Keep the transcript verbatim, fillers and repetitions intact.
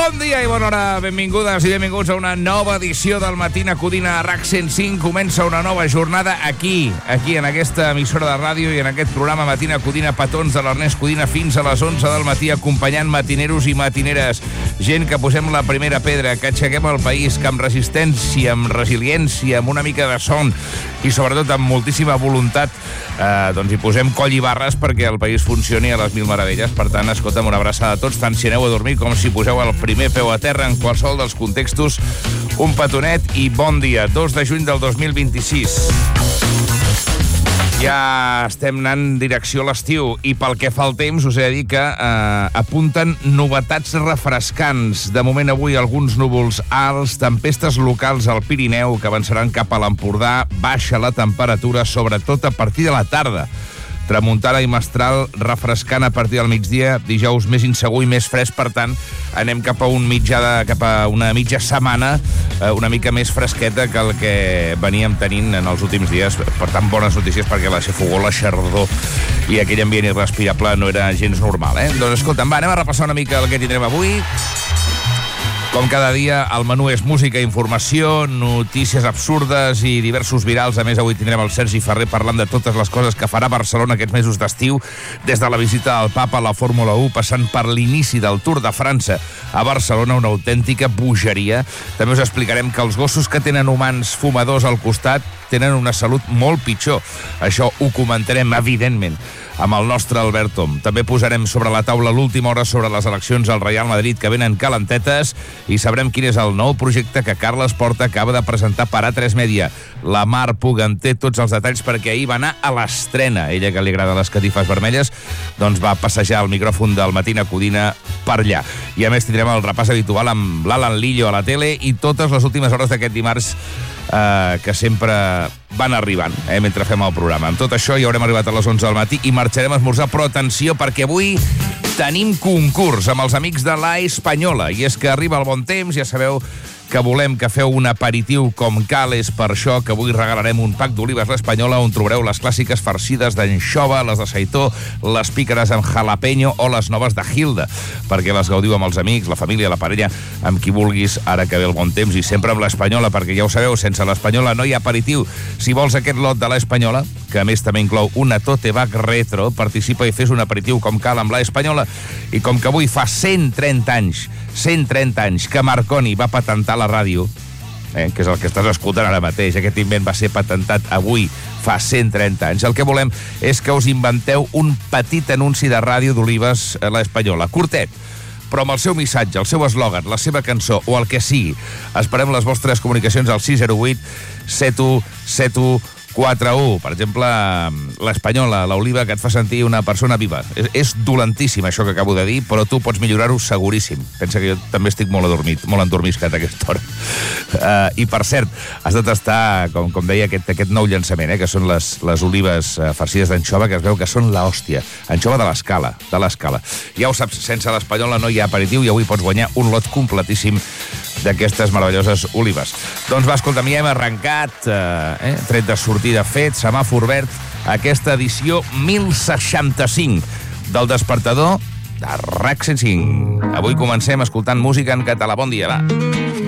Bon dia i bona hora, benvingudes i benvinguts a una nova edició del Matina Codina a RAC cent cinc. Comença una nova jornada aquí, aquí en aquesta emissora de ràdio i en aquest programa Matina Codina, petons de l'Ernest Codina fins a les onze del matí, acompanyant matineros i matineres. Gent que posem la primera pedra, que aixequem el país, que amb resistència, amb resiliència, amb una mica de son i sobretot amb moltíssima voluntat eh, doncs hi posem coll i barres perquè el país funcioni a les mil meravelles. Per tant, escolta'm, una abraçada a tots, tant si aneu a dormir com si poseu el primer peu a terra en qualsevol dels contextos. Un petonet i bon dia. dos de juny del dos mil vint-i-sis. Ja estem anant direcció a l'estiu i pel que fa al temps us he de dir que eh, apunten novetats refrescants. De moment avui alguns núvols alts, tempestes locals al Pirineu que avançaran cap a l'Empordà, baixa la temperatura, sobretot a partir de la tarda. Tramuntana i mestral refrescant a partir del migdia, dijous més insegur i més fresc, per tant, anem cap a, un mitjà de, cap a una mitja setmana eh, una mica més fresqueta que el que veníem tenint en els últims dies. Per tant, bones notícies perquè la xafogó, la xardor i aquell ambient irrespirable no era gens normal, eh? Doncs escolta'm, va, anem a repassar una mica el que tindrem avui. Com cada dia, el menú és música, informació, notícies absurdes i diversos virals. A més, avui tindrem el Sergi Ferrer parlant de totes les coses que farà Barcelona aquests mesos d'estiu, des de la visita del Papa a la Fórmula u, passant per l'inici del Tour de França a Barcelona, una autèntica bogeria. També us explicarem que els gossos que tenen humans fumadors al costat tenen una salut molt pitjor. Això ho comentarem, evidentment, amb el nostre Albert Tom. També posarem sobre la taula l'última hora sobre les eleccions al Real Madrid que venen calentetes i sabrem quin és el nou projecte que Carles Porta acaba de presentar per A tres Media. La Mar Puga en té tots els detalls perquè ahir va anar a l'estrena. Ella, que li agrada les catifes vermelles, doncs va passejar el micròfon del Matina Codina per allà. I a més tindrem el repàs habitual amb l'Alan Lillo a la tele i totes les últimes hores d'aquest dimarts eh, que sempre van arribant eh, mentre fem el programa. Amb tot això ja haurem arribat a les onze del matí i marxarem a esmorzar, però atenció, perquè avui tenim concurs amb els amics de La Espanyola. I és que arriba el bon temps, ja sabeu que volem que feu un aperitiu com cal. És per això que avui regalarem un pack d'olives L'Espanyola on trobareu les clàssiques farcides d'anxova, les de seitó, les pícares amb jalapeño o les noves de Hilda, perquè les gaudiu amb els amics, la família, la parella, amb qui vulguis, ara que ve el bon temps, i sempre amb L'Espanyola, perquè ja ho sabeu, sense L'Espanyola no hi ha aperitiu. Si vols aquest lot de L'Espanyola, que a més també inclou una tote bag retro, participa i fes un aperitiu com cal amb L'Espanyola. I com que avui fa cent trenta anys, cent trenta anys que Marconi va patentar la ràdio, eh, que és el que estàs escoltant ara mateix, aquest invent va ser patentat avui, fa cent trenta anys. El que volem és que us inventeu un petit anunci de ràdio d'olives a L'Espanyola, curtet, però amb el seu missatge, el seu eslògan, la seva cançó o el que sigui. Esperem les vostres comunicacions al sis zero vuit set u set u quatre u. Per exemple, L'Espanyola, l'oliva que et fa sentir una persona viva. És, és dolentíssim això que acabo de dir, però tu pots millorar-ho seguríssim. Pensa que jo també estic molt adormit, molt endormiscat a aquesta hora. Uh, I, per cert, has de tastar, com, com deia, aquest, aquest nou llançament, eh, que són les, les olives uh, farcides d'anxova, que es veu que són l'hòstia. Anxova de l'Escala, de l'Escala. Ja ho saps, sense L'Espanyola no hi ha aperitiu i avui pots guanyar un lot completíssim d'aquestes meravelloses olives. Doncs va, escolta, ja hem arrencat, eh, tret de sortida fet, semàfor verd, aquesta edició mil seixanta-cinc del Despertador de RAC cent cinc. Avui comencem escoltant música en català. Bon dia, va.